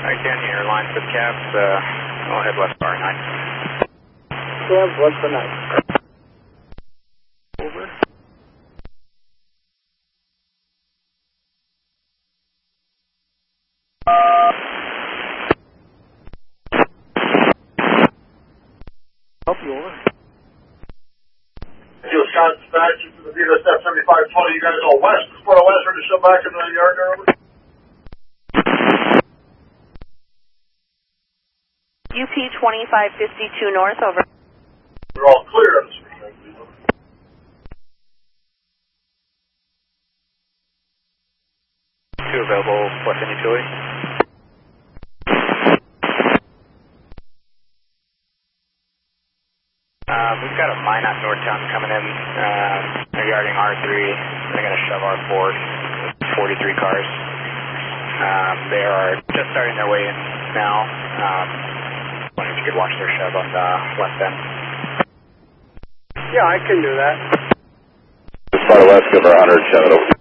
Canyon Airlines with cabs, I'll head west bar 9. Cabs west for 9. Over. Help you over. Scott dispatch to the Vita Step 7520. You guys all west, Florida West, ready to show back in the yard there, over? UP 2552 north, over. We're all clear on this frequency. Two available, west end utility. We've got a mine at Northtown coming in regarding R3. They're going to shove our forward 43 cars. They are just starting their way in now. Wondering if you could watch their shove on the left end. Yeah, I can do that. Florida West, give her 100, shove it over.